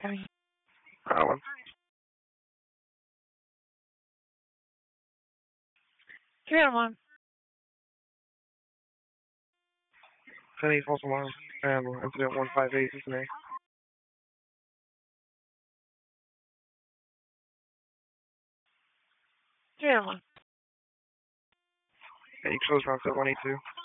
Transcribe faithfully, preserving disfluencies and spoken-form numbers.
Uh, one. Command one. ten eight false alarm. Um, incident one five eight, Cincinnati. Command one. Yeah, you close round set one eight two.